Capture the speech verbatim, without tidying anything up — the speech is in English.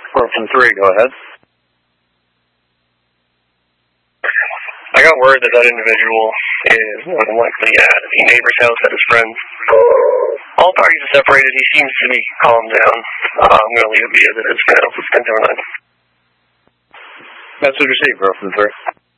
Brooklyn three, go ahead. I got word that that individual is more than likely at the neighbor's house at his friend's. All parties are separated. He seems to be calmed down. Uh, I'm going to leave it be as it is for now. It's ten oh nine. Message received, Brooklyn three.